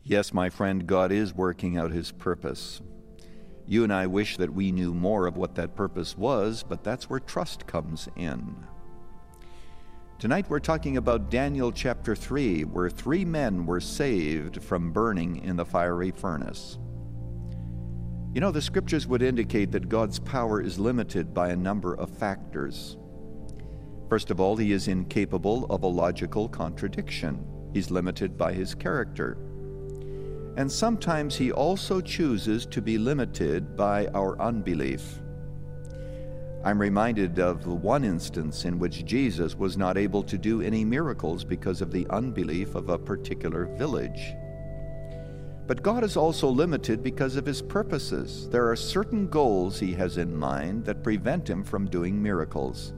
Yes, my friend, God is working out his purpose. You and I wish that we knew more of what that purpose was, but that's where trust comes in. Tonight we're talking about Daniel chapter 3, where 3 men were saved from burning in the fiery furnace. You know, the scriptures would indicate that God's power is limited by a number of factors. First of all, he is incapable of a logical contradiction. He's limited by his character. And sometimes he also chooses to be limited by our unbelief. I'm reminded of one instance in which Jesus was not able to do any miracles because of the unbelief of a particular village. But God is also limited because of his purposes. There are certain goals he has in mind that prevent him from doing miracles.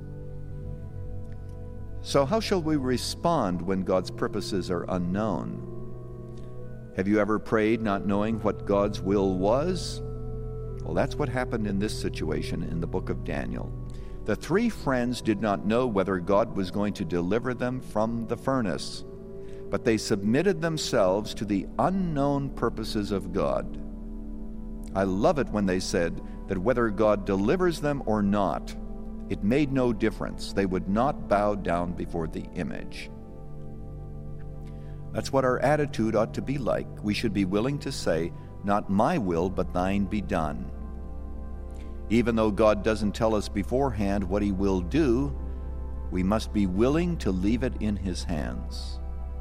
So how shall we respond when God's purposes are unknown? Have you ever prayed not knowing what God's will was? Well, that's what happened in this situation in the book of Daniel. The 3 friends did not know whether God was going to deliver them from the furnace, but they submitted themselves to the unknown purposes of God. I love it when they said that whether God delivers them or not, it made no difference. They would not bow down before the image. That's what our attitude ought to be like. We should be willing to say, "Not my will, but thine be done." Even though God doesn't tell us beforehand what he will do, we must be willing to leave it in his hands.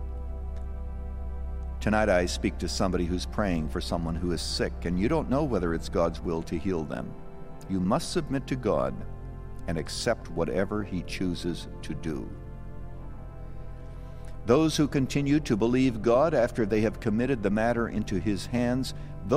Tonight I speak to somebody who's praying for someone who is sick, and you don't know whether it's God's will to heal them. You must submit to God and accept whatever he chooses to do. Those who continue to believe God after they have committed the matter into his hands,